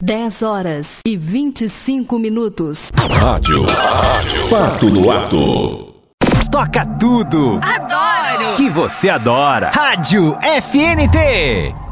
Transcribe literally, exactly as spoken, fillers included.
dez horas e vinte e cinco minutos. Rádio. Rádio. Fato no ato. Toca tudo. Adoro. Que você adora. Rádio F N T.